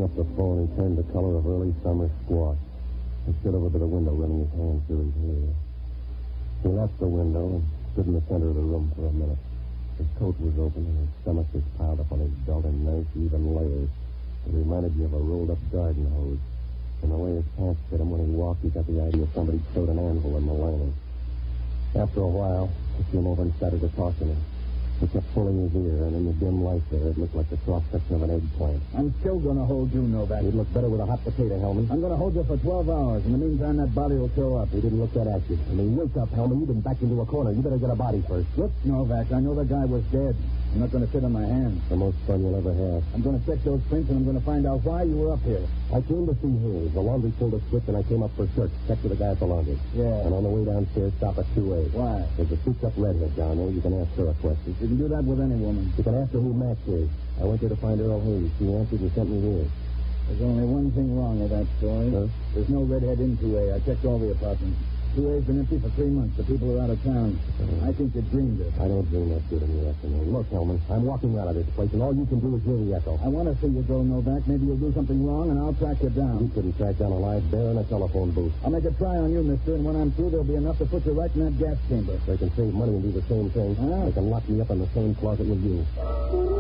up the phone, he turned the color of early summer squash. He stood over to the window, running his hands through his hair. He left the window and stood in the center of the room for a minute. His coat was open and his stomach was piled up on his belt in nice, even layers. It reminded me of a rolled-up garden hose. And the way his pants fit him when he walked, he got the idea somebody sewed an anvil in the lining. After a while, he came over and started to talk to me. He kept pulling his ear, and in the dim light there, it looked like the cross-section of an eggplant. I'm still going to hold you, Novak. You'd look better with a hot potato, Hellman. I'm going to hold you for 12 hours. In the meantime, that body will show up. He didn't look that active. Wake up, Hellman. You've been backed into a corner. You better get a body first. Look, Novak, I know the guy was dead. I'm not going to sit on my hands. The most fun you'll ever have. I'm going to check those prints, and I'm going to find out why you were up here. I came to see Hayes. The laundry pulled a switch, and I came up for search. Checked with the guy at the laundry. Yeah. And on the way downstairs, stop at 2A. Why? There's a souped-up redhead down there. You can ask her a question. You can do that with any woman. You can ask her who Max is. I went there to find Earl Hayes. She answered and sent me here. There's only one thing wrong with that story. Huh? There's no redhead in 2A. I checked all the apartments. 2A's been empty for 3 months. The people are out of town. I think you dreamed it. I don't dream that good in the afternoon. Look, Hellman, I'm walking out of this place, and all you can do is hear the echo. I want to see you go, Novak. Maybe you'll do something wrong, and I'll track you down. You couldn't track down a live bear in a telephone booth. I'll make a try on you, mister, and when I'm through, there'll be enough to put you right in that gas chamber. They can save money and do the same thing. Huh? They can lock me up in the same closet with you.